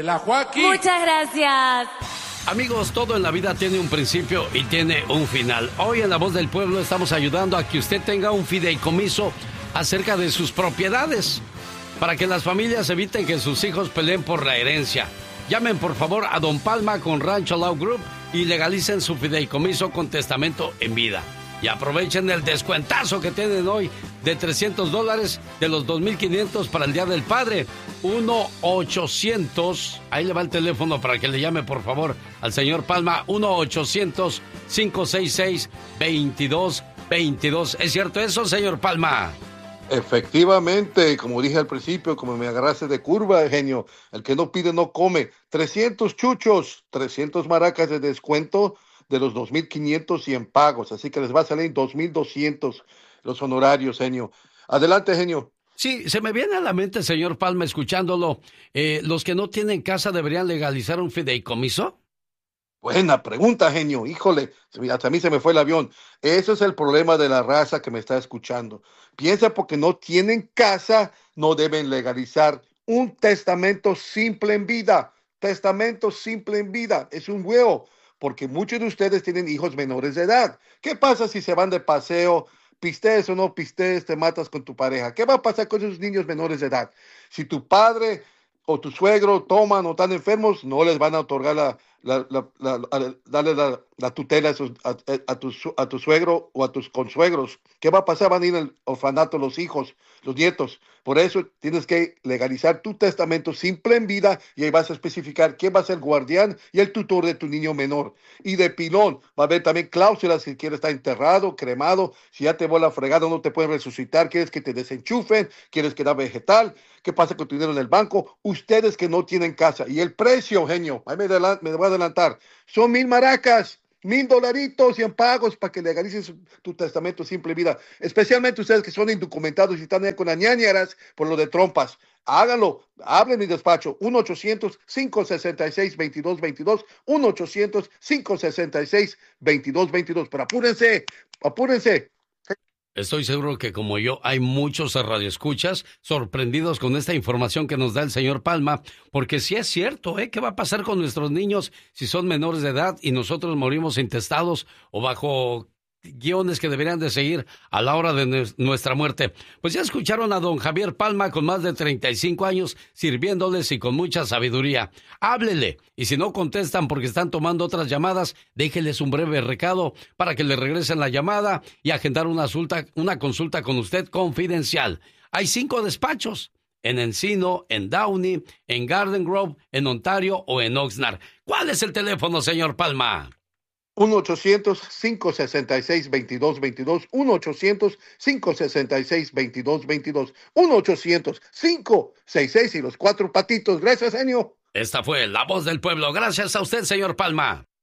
la Joaquín. Muchas gracias. Amigos, todo en la vida tiene un principio y tiene un final. Hoy en La Voz del Pueblo estamos ayudando a que usted tenga un fideicomiso acerca de sus propiedades, para que las familias eviten que sus hijos peleen por la herencia. Llamen por favor a Don Palma con Rancho Law Group y legalicen su fideicomiso con testamento en vida. Y aprovechen el descuentazo que tienen hoy de $300 de los 2,500 para el Día del Padre. 1-800, ahí le va el teléfono para que le llame por favor al señor Palma. 1-800-566-2222. ¿Es cierto eso, señor Palma? Efectivamente, como dije al principio, como me agarraste de curva, genio, el que no pide no come. 300 chuchos, 300 maracas de descuento de los 2,500 y en pagos, así que les va a salir 2,200 los honorarios, genio. Adelante, genio. Sí, se me viene a la mente, señor Palma, escuchándolo, ¿los que no tienen casa deberían legalizar un fideicomiso? Buena pregunta, genio. Híjole, hasta a mí se me fue el avión. Ese es el problema de la raza que me está escuchando. Piensa porque no tienen casa, no deben legalizar un testamento simple en vida. Testamento simple en vida. Es un huevo, porque muchos de ustedes tienen hijos menores de edad. ¿Qué pasa si se van de paseo? Pistees o no pistees, te matas con tu pareja. ¿Qué va a pasar con esos niños menores de edad? Si tu padre o tu suegro toman o están enfermos, no les van a otorgar darle la tutela a tu suegro o a tus consuegros. ¿Qué va a pasar? Van a ir al orfanato los hijos, los nietos. Por eso tienes que legalizar tu testamento simple en vida y ahí vas a especificar quién va a ser el guardián y el tutor de tu niño menor. Y de pilón, va a haber también cláusulas si quieres estar enterrado, cremado, si ya te vuelve la fregada, no te pueden resucitar, quieres que te desenchufen, quieres que da vegetal, qué pasa con tu dinero en el banco, ustedes que no tienen casa. Y el precio, genio, ahí me voy a adelantar, son 1,000 maracas. $1,000 y en pagos para que legalicen tu testamento simple vida. Especialmente ustedes que son indocumentados y están ahí con ñañaras por lo de trompas. Háganlo. Hablen en mi despacho. 1-800-566-2222. 1-800-566-2222. Pero apúrense. Apúrense. Estoy seguro que como yo hay muchos radioescuchas sorprendidos con esta información que nos da el señor Palma, porque sí es cierto, ¿eh? ¿Qué va a pasar con nuestros niños si son menores de edad y nosotros morimos intestados o bajo guiones que deberían de seguir a la hora de nuestra muerte? Pues ya escucharon a don Javier Palma con más de 35 años sirviéndoles y con mucha sabiduría. Háblele, y si no contestan porque están tomando otras llamadas, déjeles un breve recado para que le regresen la llamada y agendar una consulta con usted confidencial. Hay 5 despachos: en Encino, en Downey, en Garden Grove, en Ontario o en Oxnard. ¿Cuál es el teléfono, señor Palma? 1-800-566-2222, 1-800-566-2222, 1-800-566 y los 4 patitos. Gracias, genio. Esta fue La Voz del Pueblo. Gracias a usted, señor Palma.